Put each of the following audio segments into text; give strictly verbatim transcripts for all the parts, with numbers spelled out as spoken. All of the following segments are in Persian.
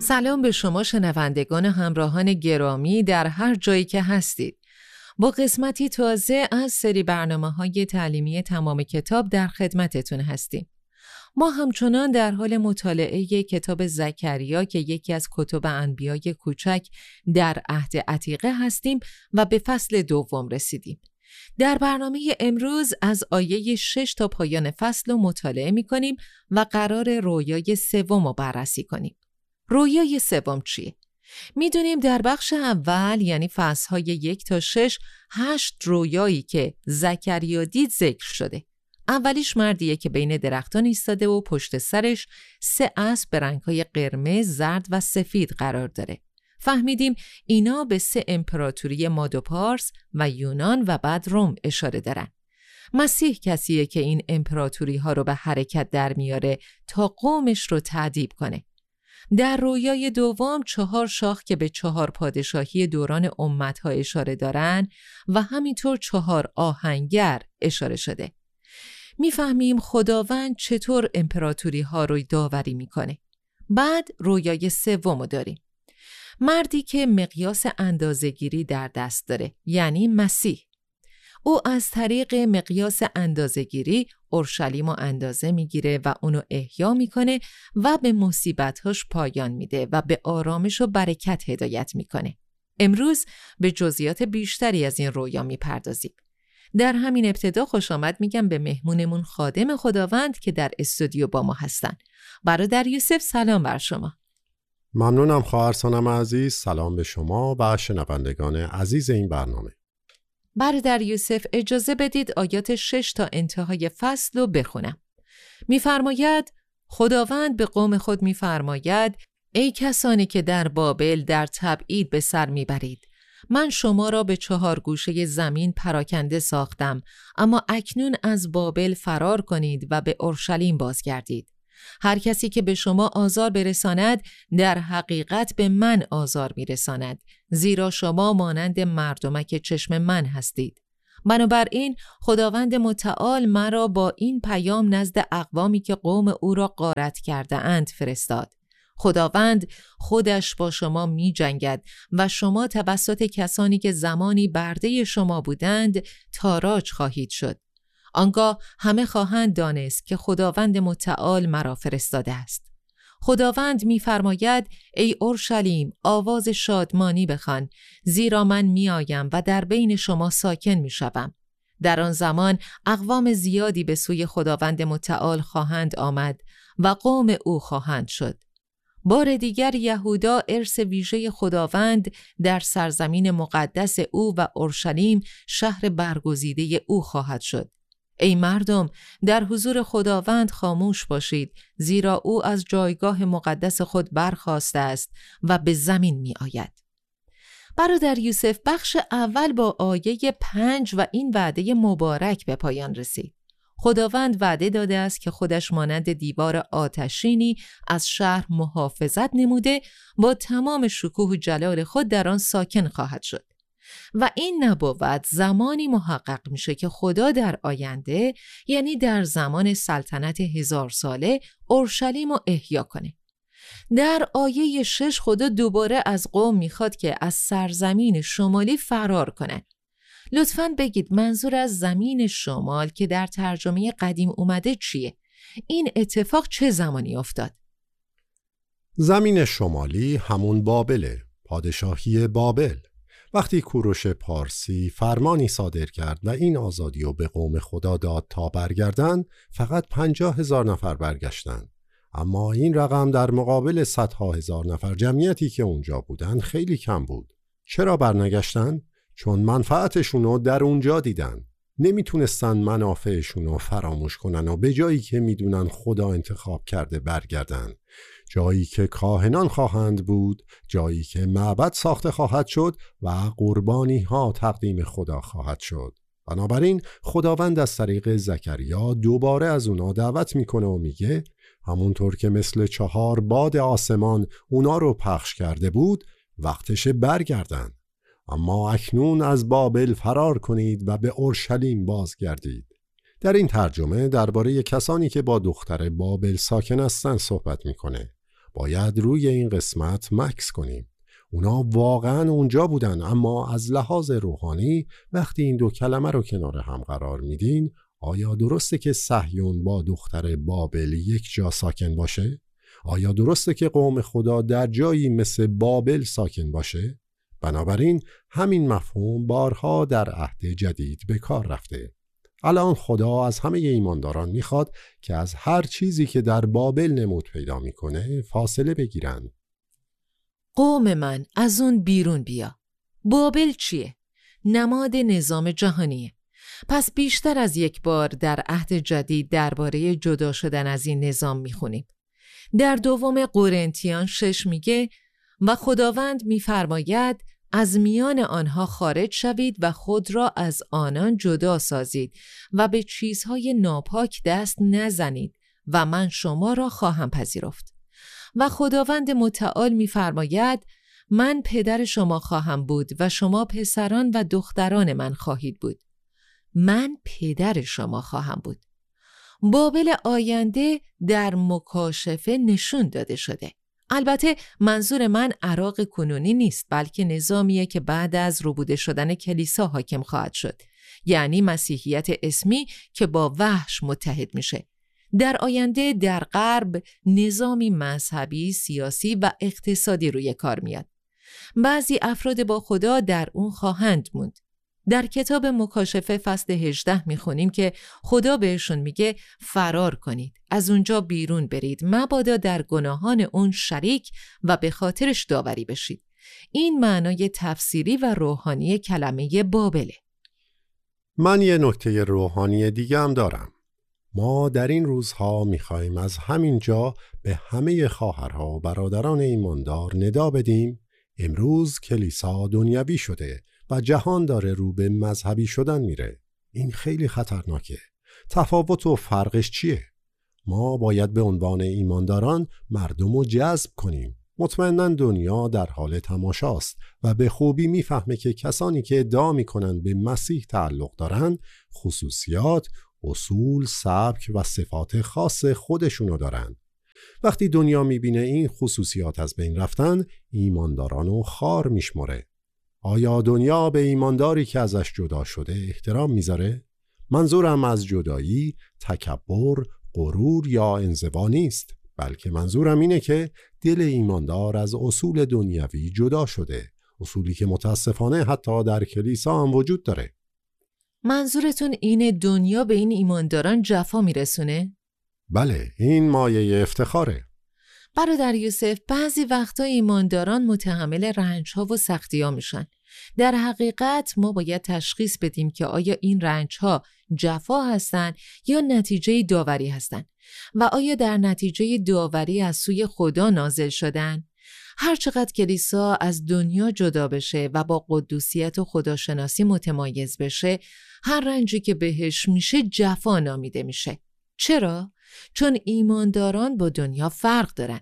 سلام به شما شنوندگان همراهان گرامی در هر جایی که هستید. با قسمتی تازه از سری برنامه‌های تعلیمی تمام کتاب در خدمتتون هستیم. ما همچنان در حال مطالعه کتاب زکریا که یکی از کتب انبیای کوچک در عهد عتیقه هستیم و به فصل دوم رسیدیم. در برنامه امروز از آیه شش تا پایان فصل رو مطالعه می‌کنیم و قرار رویای سوم رو بررسی کنیم. رویای سوم چیه؟ میدونیم در بخش اول یعنی فصل‌های یک تا شش هشت رویایی که زکریا دید ذکر شده. اولیش مردیه که بین درختان ایستاده و پشت سرش سه اسب به رنگ‌های قرمز، زرد و سفید قرار داره. فهمیدیم اینا به سه امپراتوری ماد و پارس و یونان و بعد روم اشاره دارن. مسیح کسیه که این امپراتوری ها رو به حرکت در میاره تا قومش رو تأدیب کنه. در رویای دوم چهار شاخ که به چهار پادشاهی دوران امتها اشاره دارن و همینطور چهار آهنگر اشاره شده. میفهمیم خداوند چطور امپراتوری ها رو داوری میکنه. بعد رویای سوم رو داریم. مردی که مقیاس اندازه‌گیری در دست داره، یعنی مسیح. او از طریق مقیاس اندازه‌گیری اورشلیم رو اندازه میگیره و اونو احیا میکنه و به مصیبت‌هاش پایان میده و به آرامش و برکت هدایت میکنه. امروز به جزئیات بیشتری از این رویا میپردازیم. در همین ابتدا خوش آمد میگم به مهمونمون خادم خداوند که در استودیو با ما هستن. برادر یوسف سلام بر شما. ممنونم خواهر سانم عزیز. سلام به شما و شنوندگان عزیز این برنامه. برادر یوسف اجازه بدید آیات شش تا انتهای فصل رو بخونم. میفرماید خداوند به قوم خود میفرماید ای کسانی که در بابل در تبعید به سر میبرید، من شما را به چهار گوشه زمین پراکنده ساختم، اما اکنون از بابل فرار کنید و به اورشلیم بازگردید. هر کسی که به شما آزار برساند در حقیقت به من آزار میرساند، زیرا شما مانند مردمک چشم من هستید. بنابراین خداوند متعال مرا با این پیام نزد اقوامی که قوم او را غارت کرده اند فرستاد. خداوند خودش با شما می جنگد و شما توسط کسانی که زمانی برده شما بودند تاراج خواهید شد. آنگاه همه خواهند دانست که خداوند متعال مرا فرستاده است. خداوند می‌فرماید ای اورشلیم آواز شادمانی بخوان، زیرا من میآیم و در بین شما ساکن میشوم. در آن زمان اقوام زیادی به سوی خداوند متعال خواهند آمد و قوم او خواهند شد. بار دیگر یهودا ارث ویژه خداوند در سرزمین مقدس او و اورشلیم شهر برگزیده او خواهد شد. ای مردم در حضور خداوند خاموش باشید، زیرا او از جایگاه مقدس خود برخاسته است و به زمین می آید. برادر یوسف بخش اول با آیه پنج و این وعده مبارک به پایان رسید. خداوند وعده داده است که خودش مانند دیوار آتشینی از شهر محافظت نموده با تمام شکوه و جلال خود در آن ساکن خواهد شد. و این نبوت زمانی محقق میشه که خدا در آینده یعنی در زمان سلطنت هزار ساله اورشلیم رو احیا کنه. در آیه شش خدا دوباره از قوم میخواد که از سرزمین شمالی فرار کنن. لطفاً بگید منظور از زمین شمال که در ترجمه قدیم اومده چیه؟ این اتفاق چه زمانی افتاد؟ زمین شمالی همون بابله، پادشاهی بابل. وقتی کوروش پارسی فرمانی صادر کرد و این آزادی رو به قوم خدا داد تا برگردند، فقط پنجاه هزار نفر برگشتند. اما این رقم در مقابل صدها هزار نفر جمعیتی که اونجا بودن خیلی کم بود. چرا برنگشتن؟ چون منفعتشون رو در اونجا دیدن. نمیتونستن منافعشون رو فراموش کنن و به جایی که میدونن خدا انتخاب کرده برگردن. جایی که کاهنان خواهند بود، جایی که معبد ساخته خواهد شد و قربانی ها تقدیم خدا خواهد شد. بنابراین خداوند از طریق زکریا دوباره از اونا دعوت میکنه و میگه همونطور که مثل چهار باد آسمان اونا رو پخش کرده بود، وقتش برگردن. اما اکنون از بابل فرار کنید و به اورشلیم بازگردید. در این ترجمه درباره کسانی که با دختر بابل ساکن هستند صحبت میکنه. باید روی این قسمت مکث کنیم. اونا واقعا اونجا بودن، اما از لحاظ روحانی وقتی این دو کلمه رو کنار هم قرار میدین، آیا درسته که صهیون با دختر بابل یک جا ساکن باشه؟ آیا درسته که قوم خدا در جایی مثل بابل ساکن باشه؟ بنابراین همین مفهوم بارها در عهد جدید به کار رفته. الان خدا از همه ایمانداران میخواد که از هر چیزی که در بابل نمود پیدا میکنه فاصله بگیرن. قوم من از اون بیرون بیا. بابل چیه؟ نماد نظام جهانیه. پس بیشتر از یک بار در عهد جدید درباره جدا شدن از این نظام میخونیم. در دوم قرنتیان شش میگه و خداوند میفرماید از میان آنها خارج شوید و خود را از آنان جدا سازید و به چیزهای ناپاک دست نزنید و من شما را خواهم پذیرفت. و خداوند متعال می‌فرماید من پدر شما خواهم بود و شما پسران و دختران من خواهید بود. من پدر شما خواهم بود. بابل آینده در مکاشفه نشون داده شده. البته منظور من عراق کنونی نیست، بلکه نظامیه که بعد از ربوده شدن کلیسا حاکم خواهد شد، یعنی مسیحیت اسمی که با وحش متحد میشه. در آینده در غرب نظامی مذهبی، سیاسی و اقتصادی روی کار میاد. بعضی افراد با خدا در اون خواهند موند. در کتاب مکاشفه فصل هجده میخونیم که خدا بهشون میگه فرار کنید، از اونجا بیرون برید، مبادا در گناهان اون شریک و به خاطرش داوری بشید. این معنای تفسیری و روحانی کلمه بابله. من یه نکته روحانی دیگه هم دارم. ما در این روزها میخوایم از همین جا به همه خواهرها و برادران ایماندار ندا بدیم امروز کلیسا دنیوی شده و جهان داره رو به مذهبی شدن میره. این خیلی خطرناکه. تفاوت و فرقش چیه؟ ما باید به عنوان ایمانداران مردم رو جذب کنیم. مطمئناً دنیا در حال تماشاست و به خوبی میفهمه که کسانی که ادعا میکنن به مسیح تعلق دارن خصوصیات، اصول، سبک و صفات خاص خودشونو دارن. وقتی دنیا میبینه این خصوصیات از بین رفتن، ایماندارانو خار میشمره. آیا دنیا به ایمانداری که ازش جدا شده احترام میذاره؟ منظورم از جدایی تکبر، غرور یا انزوا نیست، بلکه منظورم اینه که دل ایماندار از اصول دنیوی جدا شده، اصولی که متاسفانه حتی در کلیسا هم وجود داره. منظورتون اینه دنیا به این ایمانداران جفا میرسونه؟ بله، این مایه افتخاره. برادر یوسف، بعضی وقتا ایمانداران متحمل رنج‌ها و سختی‌ها میشن. در حقیقت ما باید تشخیص بدیم که آیا این رنج‌ها جفا هستن یا نتیجه داوری هستن و آیا در نتیجه داوری از سوی خدا نازل شدن. هر چقدر کلیسا از دنیا جدا بشه و با قدوسیت و خداشناسی متمایز بشه، هر رنجی که بهش میشه جفا نامیده میشه. چرا؟ چون ایمانداران با دنیا فرق دارن.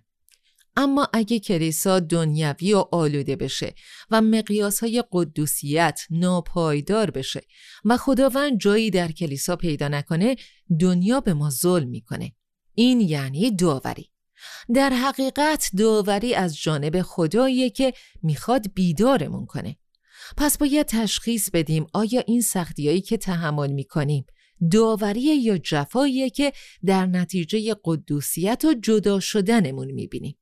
اما اگه کلیسا دنیوی و آلوده بشه و مقیاسهای قدوسیت ناپایدار بشه و خداوند جایی در کلیسا پیدا نکنه، دنیا به ما ظلم میکنه. این یعنی داوری. در حقیقت داوری از جانب خداییه که میخواد بیدارمون کنه. پس باید تشخیص بدیم آیا این سختیایی که تحمل میکنیم داوری یا جفاییه که در نتیجه قدوسیت و جدا شدنمون میبینیم.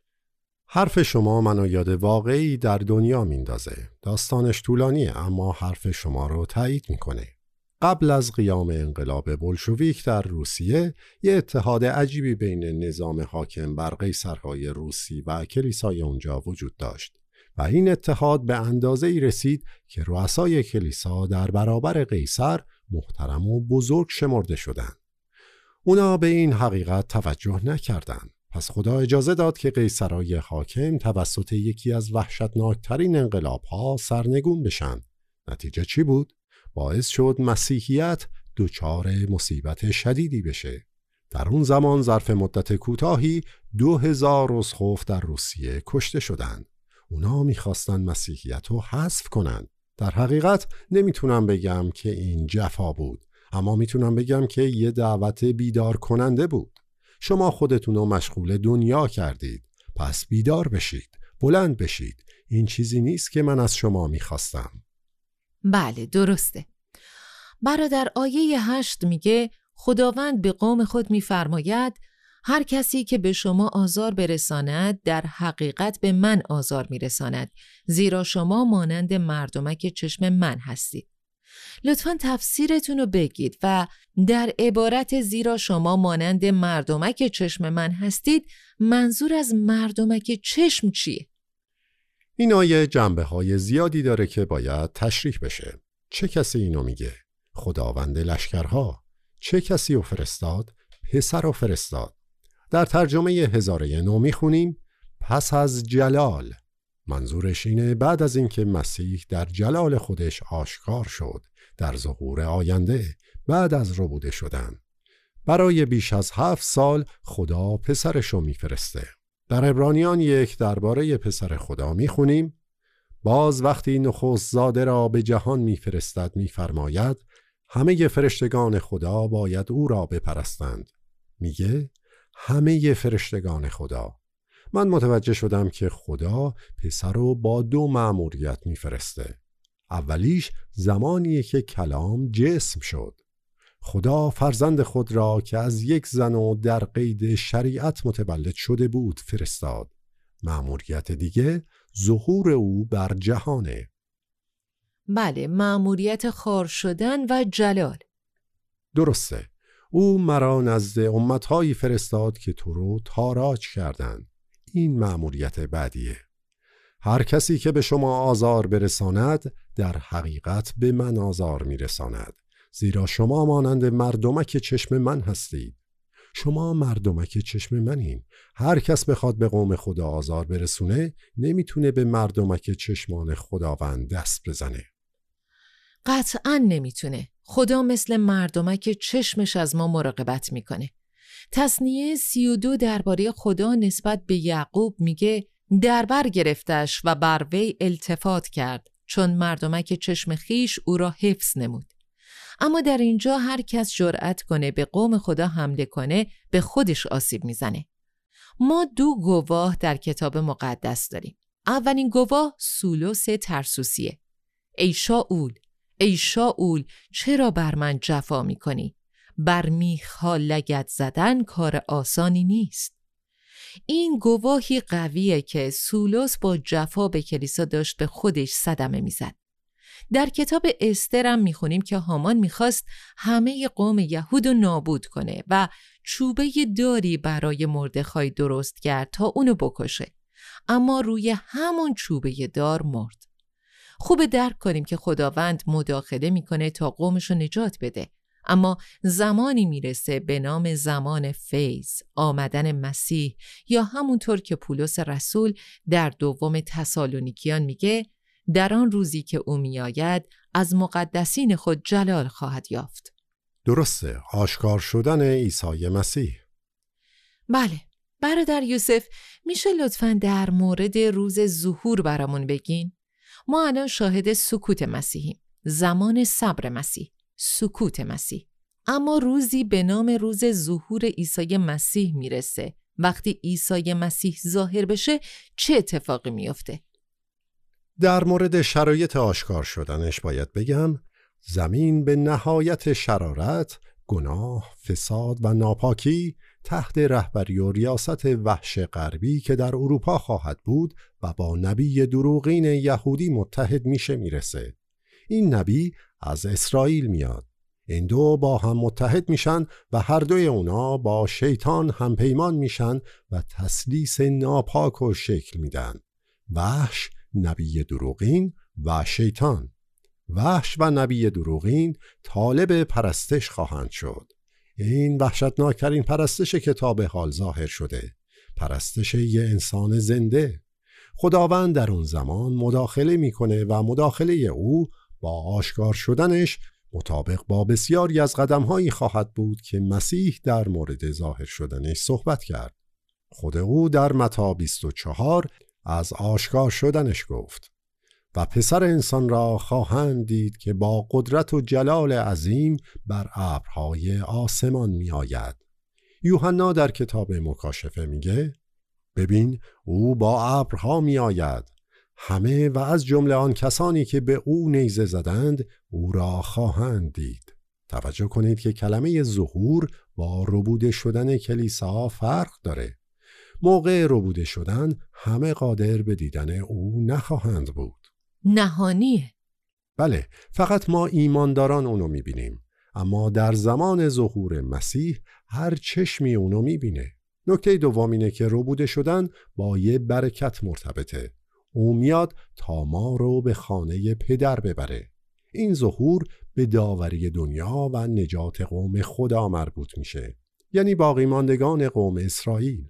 حرف شما منو یاد واقعی در دنیا میندازه. داستانش طولانیه اما حرف شما رو تایید میکنه. قبل از قیام انقلاب بولشویک در روسیه، یه اتحاد عجیبی بین نظام حاکم بر قیصرهای روسی و کلیسای اونجا وجود داشت و این اتحاد به اندازه‌ای رسید که رؤسای کلیسا در برابر قیصر محترم و بزرگ شمرده شدند. اونا به این حقیقت توجه نکردند. پس خدا اجازه داد که قیصرای حاکم توسط یکی از وحشتناکترین انقلاب‌ها سرنگون بشن. نتیجه چی بود؟ باعث شد مسیحیت دچار مصیبت شدیدی بشه. در اون زمان ظرف مدت کوتاهی دو هزار اسقف در روسیه کشته شدند. اونا میخواستن مسیحیت رو حذف کنن. در حقیقت نمیتونم بگم که این جفا بود، اما میتونم بگم که یه دعوت بیدار کننده بود. شما خودتون رو مشغول دنیا کردید، پس بیدار بشید، بلند بشید. این چیزی نیست که من از شما میخواستم. بله درسته. برادر آیه هشت میگه خداوند به قوم خود میفرماید هر کسی که به شما آزار برساند در حقیقت به من آزار میرساند، زیرا شما مانند مردمک چشم من هستید. لطفاً تفسیرتون رو بگید و در عبارت زیرا شما مانند مردمک چشم من هستید منظور از مردمک چشم چیه؟ این آیه جنبه های زیادی داره که باید تشریح بشه. چه کسی اینو میگه؟ خداوند لشکرها. چه کسی رو فرستاد؟ پسر رو فرستاد. در ترجمه هزاره نو میخونیم پس از جلال. منظورش اینه بعد از اینکه مسیح در جلال خودش آشکار شد، در ظهور آینده، بعد از ربوده شدن. برای بیش از هفت سال خدا پسرشو میفرسته. در عبرانیان یک درباره پسر خدا میخونیم باز وقتی نخست زاده را به جهان میفرستد میفرماید همه فرشتگان خدا باید او را بپرستند. میگه همه فرشتگان خدا. من متوجه شدم که خدا پسر رو با دو مأموریت میفرسته. اولیش زمانیه که کلام جسم شد. خدا فرزند خود را که از یک زن و در قید شریعت متولد شده بود فرستاد. مأموریت دیگه ظهور او بر جهانه. بله، مأموریت خار شدن و جلال. درسته. او مرا نزد امتهایی فرستاد که تو رو تاراج کردند. این مأموریت بعدیه. هر کسی که به شما آزار برساند در حقیقت به من آزار میرساند، زیرا شما مانند مردمک چشم من هستید. شما مردمک چشم منین. هر کس بخواد به قوم خدا آزار برسونه نمیتونه به مردمک چشمان خداوند دست بزنه. قطعاً نمیتونه. خدا مثل مردمک چشمش از ما مراقبت میکنه. تثنیه سی و دو درباره خدا نسبت به یعقوب میگه در بر گرفتش و بر وی التفات کرد، چون مردمک چشم خیش او را حفظ نمود. اما در اینجا هر کس جرأت کنه به قوم خدا حمله کنه به خودش آسیب میزنه. ما دو گواه در کتاب مقدس داریم. اولین گواه سولوس ترسوسیه. ای شاول، ای شاول، چرا بر من جفا میکنی؟ بر میخها لگد زدن کار آسانی نیست. این گواهی قویه که سولوس با جفا به کلیسا داشت به خودش صدمه میزد. در کتاب استر هم میخونیم که هامان میخواست همه قوم یهود رو نابود کنه و چوبه داری برای مردخای درست کرد تا اونو بکشه، اما روی همون چوبه دار مرد. خوبه درک کنیم که خداوند مداخله میکنه تا قومش رو نجات بده، اما زمانی میرسه به نام زمان فیض، آمدن مسیح، یا همونطور که پولس رسول در دوم تسالونیکیان میگه در آن روزی که او میآید از مقدسین خود جلال خواهد یافت. درسته، آشکار شدن عیسی مسیح. بله، برادر یوسف میشه لطفاً در مورد روز ظهور برامون بگین؟ ما الان شاهد سکوت مسیحیم، زمان صبر مسیح، سکوت مسیح. اما روزی به نام روز ظهور عیسی مسیح میرسه. وقتی عیسی مسیح ظاهر بشه چه اتفاقی میفته؟ در مورد شرایط آشکار شدنش باید بگم زمین به نهایت شرارت، گناه، فساد و ناپاکی تحت رهبری و ریاست وحش غربی که در اروپا خواهد بود و با نبی دروغین یهودی متحد میشه میرسه. این نبی از اسرائیل میاد. این دو با هم متحد میشن و هر دوی اونا با شیطان هم پیمان میشن و تثلیث ناپاک و شکل میدن. وحش، نبی دروغین و شیطان. وحش و نبی دروغین طالب پرستش خواهند شد. این وحشتناکترین پرستش که تا به حال ظاهر شده، پرستش یه انسان زنده. خداوند در اون زمان مداخله میکنه و مداخله او با آشکار شدنش مطابق با بسیاری از قدم‌هایی خواهد بود که مسیح در مورد ظاهر شدنش صحبت کرد. خود او در متی بیست و چهار از آشکار شدنش گفت و پسر انسان را خواهند دید که با قدرت و جلال عظیم بر ابرهای آسمان می آید. یوحنا در کتاب مکاشفه میگه ببین او با ابرها می آید. همه و از جمله آن کسانی که به او نیزه زدند او را خواهند دید. توجه کنید که کلمه ظهور با ربوده شدن کلیسا فرق داره. موقع ربوده شدن همه قادر به دیدن او نخواهند بود. نهانیه. بله، فقط ما ایمانداران اونو میبینیم. اما در زمان ظهور مسیح هر چشمی اونو میبینه. نکته دوم اینه که ربوده شدن با یه برکت مرتبطه. او میاد تا ما رو به خانه پدر ببره. این ظهور به داوری دنیا و نجات قوم خدا مربوط میشه، یعنی باقی ماندگان قوم اسرائیل.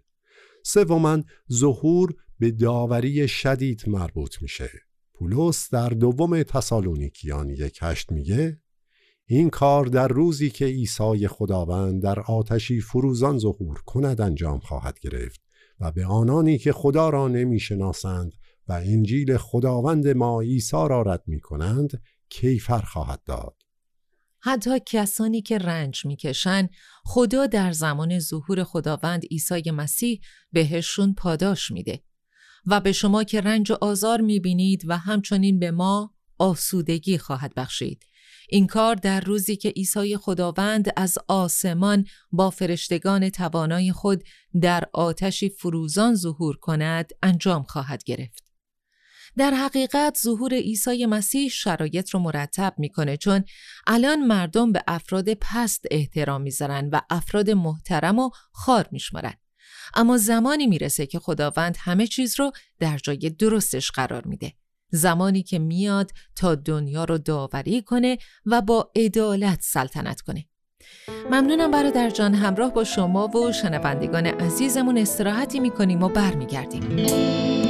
سوماً ظهور به داوری شدید مربوط میشه. پولس در دوم تسالونیکیان یک هشت میگه این کار در روزی که عیسی خداوند در آتشی فروزان ظهور کند انجام خواهد گرفت و به آنانی که خدا را نمیشناسند و انجیل خداوند ما عیسی را رد میکنند کیفر خواهد داد. حتی کسانی که رنج میکشن خدا در زمان ظهور خداوند عیسی مسیح بهشون پاداش میده و به شما که رنج و آزار میبینید و همچنین به ما آسودگی خواهد بخشید. این کار در روزی که عیسی خداوند از آسمان با فرشتگان توانای خود در آتشی فروزان ظهور کند انجام خواهد گرفت. در حقیقت ظهور عیسی مسیح شرایط رو مرتب میکنه، چون الان مردم به افراد پست احترام میذارن و افراد محترم و خوار میشمارن. اما زمانی میرسه که خداوند همه چیز رو در جای درستش قرار میده. زمانی که میاد تا دنیا رو داوری کنه و با عدالت سلطنت کنه. ممنونم برادر جان، همراه با شما و شنوندگان عزیزمون استراحتی میکنیم و برمیگردیم.